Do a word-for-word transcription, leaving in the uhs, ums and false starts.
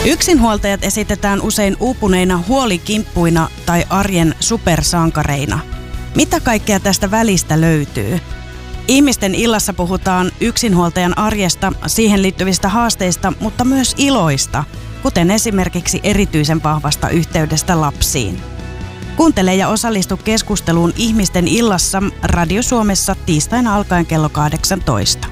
Yksinhuoltajat esitetään usein uupuneina huolikimppuina tai arjen supersankareina. Mitä kaikkea tästä välistä löytyy? Ihmisten illassa puhutaan yksinhuoltajan arjesta, siihen liittyvistä haasteista, mutta myös iloista, kuten esimerkiksi erityisen vahvasta yhteydestä lapsiin. Kuuntele ja osallistu keskusteluun Ihmisten illassa Radio Suomessa tiistaina alkaen kello kahdeksantoista.